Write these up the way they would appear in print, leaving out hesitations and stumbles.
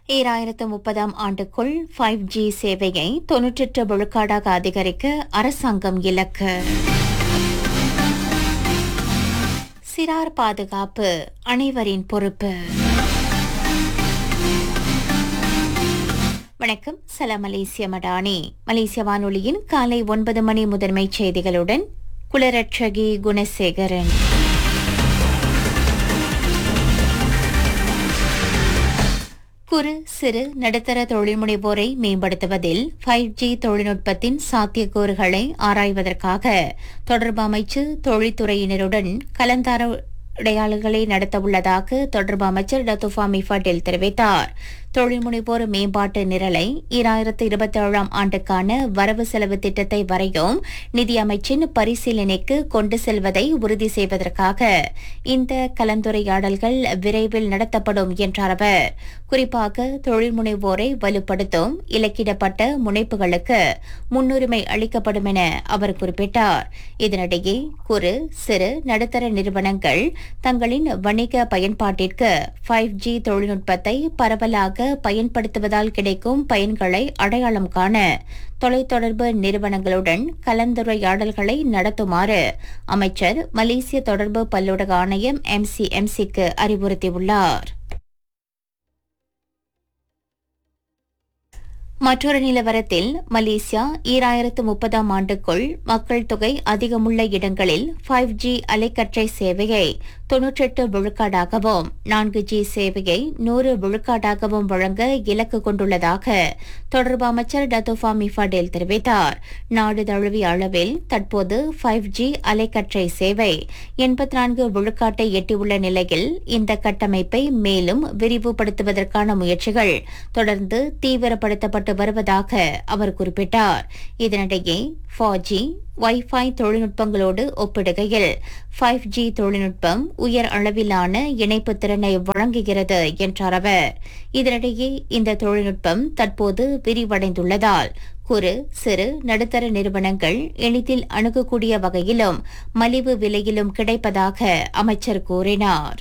2030 ஆண்டுக்குள் 5G சேவையை 98 விழுக்காடாக அதிகரிக்க அரசாங்கம் இலக்கு. சிறார் பாதுகாப்பு அனைவரின் பொறுப்பு. வணக்கம், சலாம் மலேசிய மடானி. மலேசிய வானொலியின் காலை 9 மணி முதன்மைச் செய்திகளுடன் குலரட்சகி குணசேகரன். குறு சிறு நடுத்தர தொழில் முனைவோரை மேம்படுத்துவதில் 5G தொழில்நுட்பத்தின் சாத்தியக்கூறுகளை ஆராய்வதற்காக தொடர்பு அமைச்சு தொழில்துறையினருடன் கலந்தாரையாடல்களை நடத்தவுள்ளதாக தொடர்பு அமைச்சர் டத்துஃபாமி ஃபடேல் தெரிவித்தார். தொழில் முனைவோர் மேம்பாட்டு நிரலை 2027 ஆண்டுக்கான வரவு செலவு திட்டத்தை வரையும் நிதியமைச்சின் பரிசீலனைக்கு கொண்டு செல்வதை உறுதி செய்வதற்காக இந்த கலந்துரையாடல்கள் விரைவில் நடத்தப்படும் என்றார் அவர். குறிப்பாக தொழில் முனைவோரை வலுப்படுத்தும் இலக்கிடப்பட்ட முனைப்புகளுக்கு முன்னுரிமை அளிக்கப்படும் என அவர் குறிப்பிட்டார். இதனிடையே குறு சிறு நடுத்தர நிறுவனங்கள் தங்களின் வணிக பயன்பாட்டிற்கு 5G தொழில்நுட்பத்தை பரவலாக பயன்படுத்துவதால் கிடைக்கும் பயன்களை அடையாளம் காண தொலைத்தொடர்பு நிறுவனங்களுடன் கலந்துரையாடல்களை நடத்துமாறு அமைச்சர் மலேசிய தொடர்பு பல்லூடக ஆணையம் MCMCக்கு அறிவுறுத்தியுள்ளார். மற்றொரு நிலவரத்தில் மலேசியா 2030 ஆண்டுக்குள் மக்கள் தொகை அதிகமுள்ள இடங்களில் 5G அலைக்கற்றை சேவையை 98 விழுக்காடாகவும் 4G சேவையை 100 விழுக்காடாகவும் வழங்க இலக்கு கொண்டுள்ளதாக தொடர்பு அமைச்சர் டத்துஃபாமி ஃபடேல் தெரிவித்தார். நாடு தழுவிய அளவில் தற்போது 5G அலைக்கற்றை சேவை 84 விழுக்காட்டை எட்டியுள்ள நிலையில் இந்த கட்டமைப்பை மேலும் விரிவுபடுத்துவதற்கான முயற்சிகள் தொடர்ந்து தீவிரப்படுத்தப்பட்டு வருவதாக அவர் குறிப்பிட்டார். இதனிடையே 4G வைஃபை தொழில்நுட்பங்களோடு ஒப்பிடுகையில் 5G தொழில்நுட்பம் உயர் அளவிலான இணைப்பு திறனை வழங்குகிறது என்றார் அவர். இதனிடையே இந்த தொழில்நுட்பம் தற்போது விரிவடைந்துள்ளதால் குறு சிறு நடுத்தர நிறுவனங்கள் எளிதில் அணுகக்கூடிய வகையிலும் மலிவு விலையிலும் கிடைப்பதாக அமைச்சர் கூறினார்.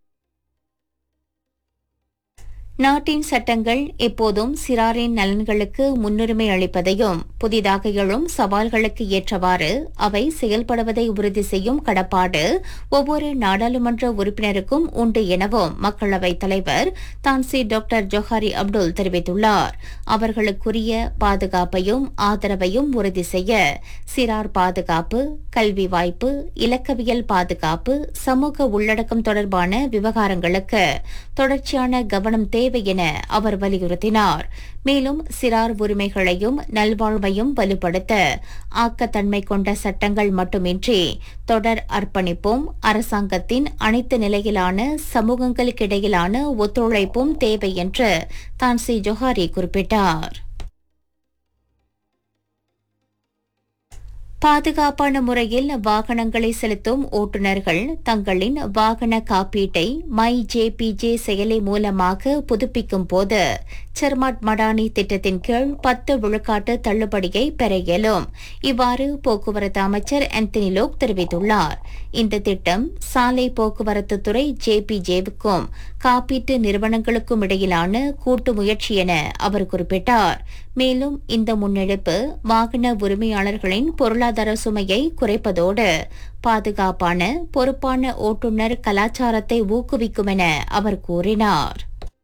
நாட்டின் சட்டங்கள் எப்போதும் சிறாரின் நலன்களுக்கு முன்னுரிமை அளிப்பதையும் புதிதாக எழும் சவால்களுக்கு ஏற்றவாறு அவை செயல்படுவதை உறுதி செய்யும் கடப்பாடு ஒவ்வொரு நாடாளுமன்ற உறுப்பினருக்கும் உண்டு எனவும் மக்களவைத் தலைவர் தான்சி டாக்டர் ஜொஹாரி அப்துல் தெரிவித்துள்ளார். அவர்களுக்குரிய பாதுகாப்பையும் ஆதரவையும் உறுதி செய்ய சிறார் பாதுகாப்பு, கல்வி வாய்ப்பு, இலக்கவியல் பாதுகாப்பு, சமூக உள்ளடக்கம் தொடர்பான விவகாரங்களுக்கு தொடர்ச்சியான கவனம் தேவை என அவர் வலியுறுத்தினார். மேலும் சிறார் உரிமைகளையும் நல்வாழ்வையும் வலுப்படுத்த ஆக்கத்தன்மை கொண்ட சட்டங்கள் மட்டுமின்றி தொடர் அர்ப்பணிப்பும் அரசாங்கத்தின் அனைத்து நிலையிலான சமூகங்களுக்கிடையிலான ஒத்துழைப்பும் தேவை என்று தான்சி ஜொஹாரி குறிப்பிட்டார். பாதுகாப்பான முறையில் வாகனங்களை செலுத்தும் ஓட்டுநர்கள் தங்களின் வாகன காப்பீட்டை மை ஜேபிஜே செயலி மூலமாக புதுப்பிக்கும் போது சர்மாட் மடானி திட்டத்தின் கீழ் 10 விழுக்காட்டு தள்ளுபடியை பெற இயலும். இவ்வாறு போக்குவரத்து அமைச்சர் ஆந்தனி லோக் தெரிவித்துள்ளார். இந்த திட்டம் சாலை போக்குவரத்து துறை ஜேபிஜேவுக்கும் காப்பீட்டு நிறுவனங்களுக்கும் இடையிலான கூட்டு முயற்சி என அவர் குறிப்பிட்டார். மேலும் இந்த முன்னெடுப்பு வாகன உரிமையாளர்களின் பொருளாதார சுமையை குறைப்பதோடு பாதுகாப்பான பொறுப்பான ஓட்டுநர் கலாச்சாரத்தை ஊக்குவிக்கும் என அவர் கூறினார்.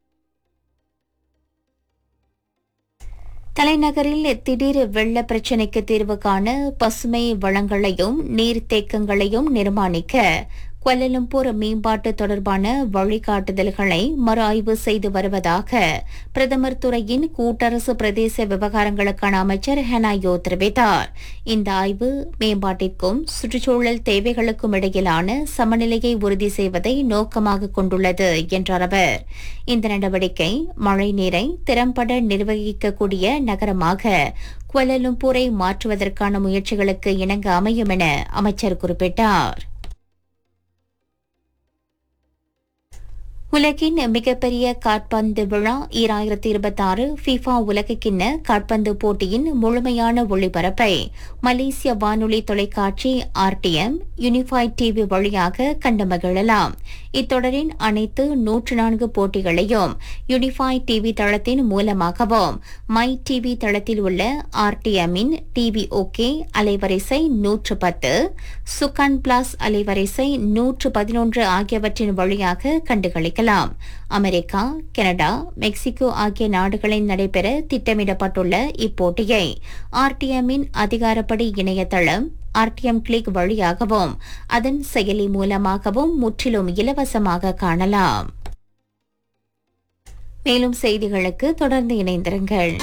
தலைநகரில் திடீர் வெள்ள பிரச்சினைக்கு தீர்வு காண பசுமை வளங்களையும் நீர்த்தேக்கங்களையும் நிர்மாணிக்க குவாலலம்பூர் மேம்பாட்டு தொடர்பான வழிகாட்டுதல்களை மறு ஆய்வு செய்து வருவதாக பிரதமர் துறையின் கூட்டரசு பிரதேச விவகாரங்களுக்கான அமைச்சர் ஹெனாயோ தெரிவித்தார். இந்த ஆய்வு மேம்பாட்டிற்கும் சுற்றுச்சூழல் தேவைகளுக்கும் இடையிலான சமநிலையை உறுதி செய்வதை நோக்கமாக கொண்டுள்ளது என்றார் அவர். இந்த நடவடிக்கை மழை நீரை திறம்பட நிர்வகிக்கக்கூடிய நகரமாக குவாலலம்பூரை மாற்றுவதற்கான முயற்சிகளுக்கு இணங்க அமையும் என அமைச்சர் குறிப்பிட்டார். உலகின் மிகப்பெரிய காற்பந்து விழா 2026 ஃபிஃபா உலகக்கிண்ண காற்பந்து போட்டியின் முழுமையான ஒளிபரப்பை மலேசிய வானொலி தொலைக்காட்சி RTM யூனிஃபைட் டிவி வழியாக கண்டு மகிழலாம். இத்தொடரின் அனைத்து 104 போட்டிகளையும் யூனிஃபை டிவி தளத்தின் மூலமாகவும் மை டிவி தளத்தில் உள்ள ஆர்டிஎம்மின் டிவி ஓகே அலைவரிசை 110, சுகான் பிளஸ் அலைவரிசை 111 ஆகியவற்றின் வழியாக கண்டுகளிக்கலாம். அமெரிக்கா, கனடா, மெக்சிகோ ஆகிய நாடுகளில் நடைபெற திட்டமிடப்பட்டுள்ள இப்போட்டியை ஆர்டிஎம்மின் அதிகாரப்படி இணையதளம் ஆர்டிஎம் கிளிக் வழியாகவும் அதன் செயலி மூலமாகவும் முற்றிலும் இலவசமாக காணலாம். மேலும் செய்திகளுக்கு தொடர்ந்து இணைந்திருங்கள்.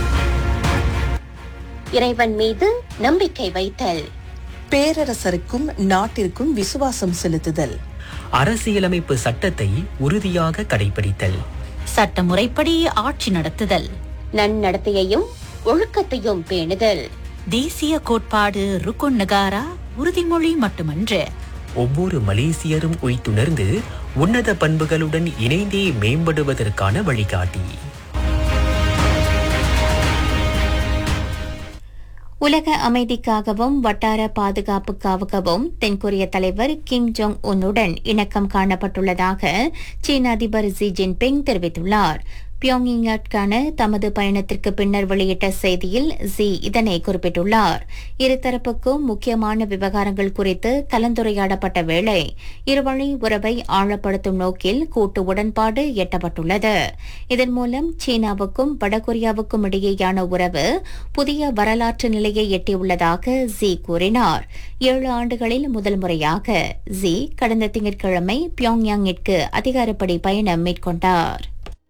இறைவன் மீது நம்பிக்கை வைத்தல், பேரரசருக்கும் நாட்டிற்கும் விசுவாசம் செலுத்துதல், அரசியலமைப்பு சட்டத்தை உறுதியாக கடைபிடித்தல், சட்டமுறைப்படி ஆட்சி நடத்துதல், நன்னடத்தையையும் ஒழுக்கத்தையும் பேணுதல், தேசிய கோட்பாடு ருக்குன் நகாரா உறுதிமொழி மட்டுமன்று, ஒவ்வொரு மலேசியரும் உய்த்துணர்ந்து உன்னத பண்புகளுடன் இணைந்தே மேம்படுவதற்கான வழிகாட்டி. உலக அமைதிக்காகவும் வட்டார பாதுகாப்புக்காகவும் தென்கொரிய தலைவர் கிம் ஜோங் உன்னுடன் இணக்கம் காணப்பட்டுள்ளதாக சீன அதிபர் ஜி ஜின்பிங் தெரிவித்துள்ளார். பியோங்யாங்கான தமது பயணத்திற்கு பின்னர் வெளியிட்ட செய்தியில் ஜி இதனை குறிப்பிட்டுள்ளார். இருதரப்புக்கும் முக்கியமான விவகாரங்கள் குறித்து கலந்துரையாடப்பட்ட வேளை இருவழி உறவை ஆழப்படுத்தும் நோக்கில் கூட்டு உடன்பாடு எட்டப்பட்டுள்ளது. இதன் மூலம் சீனாவுக்கும் வடகொரியாவுக்கும் இடையேயான உறவு புதிய வரலாற்று நிலையை எட்டியுள்ளதாக ஜி கூறினார். 7 ஆண்டுகளில் முதல் முறையாக ஜி கடந்த திங்கட்கிழமை பியோங்யாங்கிற்கு அதிகாரப்படி பயணம் மேற்கொண்டார்.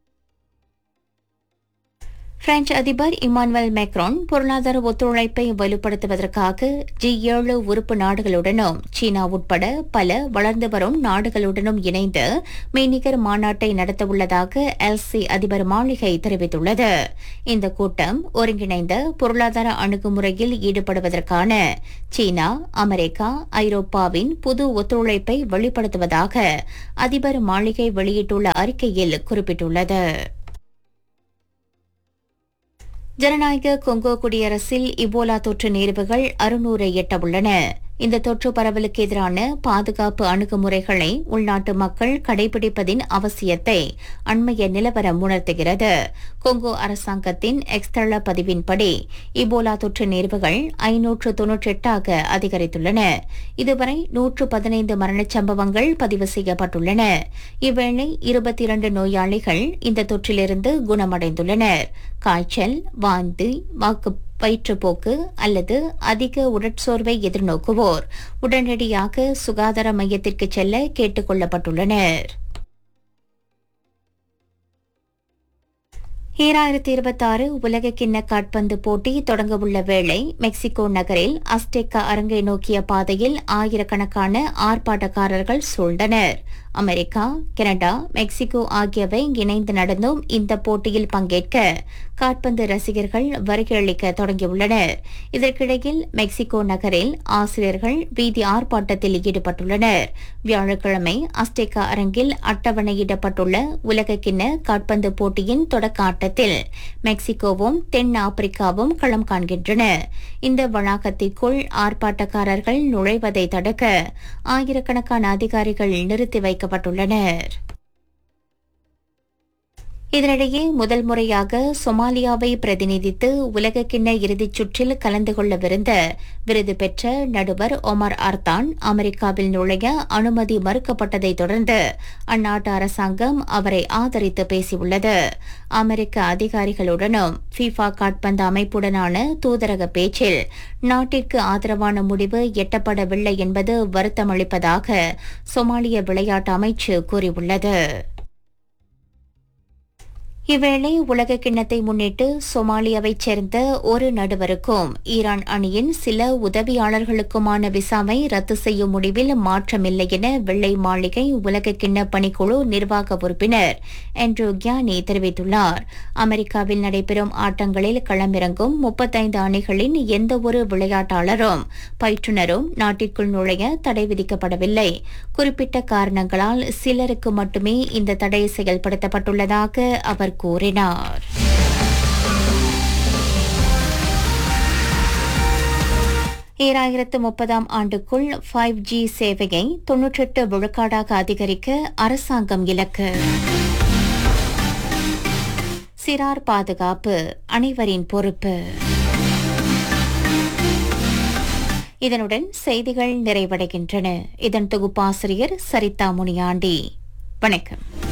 பிரெஞ்சு அதிபர் இமானுவேல் மேக்ரான் பொருளாதார ஒத்துழைப்பை வலுப்படுத்துவதற்காக G7 உறுப்பு நாடுகளுடனும் சீனா உட்பட பல வளர்ந்து வரும் நாடுகளுடனும் இணைந்து மெய்நிகர் மாநாட்டை நடத்தவுள்ளதாக எல்சி அதிபர் மாளிகை தெரிவித்துள்ளது. இந்த கூட்டம் ஒருங்கிணைந்த பொருளாதார அணுகுமுறையில் ஈடுபடுவதற்கான சீனா, அமெரிக்கா, ஐரோப்பாவின் புது ஒத்துழைப்பை வெளிப்படுத்துவதாக அதிபர் மாளிகை வெளியிட்டுள்ள அறிக்கையில் குறிப்பிட்டுள்ளது. ஜனநாயக கொங்கோ குடியரசில் இபோலா தொற்று நேர்வுகள் 600 எட்டவுள்ளன. இந்த தொற்று பரவலுக்கு எதிரான பாதுகாப்பு அணுகுமுறைகளை உள்நாட்டு மக்கள் கடைபிடிப்பதின் அவசியத்தை அண்மைய நிலவரம் உணர்த்துகிறது. கொங்கோ அரசாங்கத்தின் எக்ஸ்தள பதிவின்படி இபோலா தொற்று நேர்வுகள் 598 அதிகரித்துள்ளன. இதுவரை 115 மரணச் சம்பவங்கள் பதிவு செய்யப்பட்டுள்ளன. இவ்வேளை 22 நோயாளிகள் இந்த தொற்றிலிருந்து குணமடைந்துள்ளனர். காய்ச்சல், வாந்தி, வயிற்றுப்போக்கு அல்லது அதிக உடற்சோர்வை எதிர்நோக்குவோர் உடனடியாக சுகாதார மையத்திற்கு செல்ல கேட்டுக் கொள்ளப்பட்டுள்ளனர். 2026 உலகக்கிண்ண காற்பந்து போட்டி தொடங்கவுள்ள வேளை மெக்சிகோ நகரில் அஸ்டெக்கா அரங்கை நோக்கிய பாதையில் ஆயிரக்கணக்கான ஆர்ப்பாட்டக்காரர்கள் சூழ்ந்தனர். அமெரிக்கா, கனடா, மெக்சிகோ ஆகியவை இணைந்து நடந்தும் இந்த போட்டியில் பங்கேற்க காற்பந்து ரசிகர்கள் வருகையளிக்க தொடங்கியுள்ளனர். இதற்கிடையில் மெக்சிகோ நகரில் ஆசிரியர்கள் வீதி ஆர்ப்பாட்டத்தில் ஈடுபட்டுள்ளனர். வியாழக்கிழமை அஸ்டெக்கா அரங்கில் அட்டவணையிடப்பட்டுள்ள உலகக்கிண்ண காற்பந்து போட்டியின் தொடக்க ஆட்டத்தில் மெக்சிகோவும் தென் ஆப்பிரிக்காவும் களம் காண்கின்றன. இந்த வளாகத்திற்குள் ஆர்ப்பாட்டக்காரர்கள் நுழைவதை தடுக்க ஆயிரக்கணக்கான அதிகாரிகள் நிறுத்தி வைக்கப்பட்டுள்ளனர். இதனிடையே முதல் முறையாக சொமாலியாவை பிரதிநிதித்து உலகக்கிண்ண இறுதிச் சுற்றில் கலந்து கொள்ளவிருந்த விருது பெற்ற நடுவர் ஒமர் அர்தான் அமெரிக்காவில் நுழைய அனுமதி மறுக்கப்பட்டதை தொடர்ந்து அந்நாட்டு அரசாங்கம் அவரை ஆதரித்து பேசியுள்ளது. அமெரிக்க அதிகாரிகளுடனும் FIFA காற்பந்து அமைப்புடனான தூதரக பேச்சில் நாட்டிற்கு ஆதரவான முடிவு எட்டப்படவில்லை என்பது வருத்தமளிப்பதாக சொமாலிய விளையாட்டு அமைச்சு கூறியுள்ளது. இவ்வேளை உலக கிண்ணத்தை முன்னிட்டு சொமாலியாவைச் சேர்ந்த ஒரு நடுவருக்கும் ஈரான் அணியின் சில உதவியாளர்களுக்குமான விசாவை ரத்து செய்யும் முடிவில் மாற்றமில்லை என வெள்ளை மாளிகை உலக கிண்ண பணிக்குழு நிர்வாக உறுப்பினர் ஆண்ட்ரூ கியானி தெரிவித்துள்ளார். அமெரிக்காவில் நடைபெறும் ஆட்டங்களில் களமிறங்கும் 35 அணிகளின் எந்தவொரு விளையாட்டாளரும் பயிற்றுனரும் நாட்டிற்குள் நுழைய தடை விதிக்கப்படவில்லை. குறிப்பிட்ட காரணங்களால் சிலருக்கு மட்டுமே இந்த தடை செயல்படுத்தப்பட்டுள்ளதாக அவர் கூறினார். 2030 ஆண்டுக்குள் 5G சேவையை 98 விழுக்காடாக அதிகரிக்க அரசாங்கம் இலக்கு. சிறார் பாதுகாப்பு அனைவரின் பொறுப்பு. இதனுடன் செய்திகள் நிறைவடைகின்றன. இதன் தொகுப்பாசிரியர் சரிதா முனியாண்டி. வணக்கம்.